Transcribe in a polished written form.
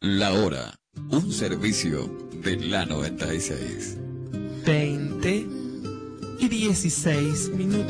La hora, un servicio de la 96. 20:16.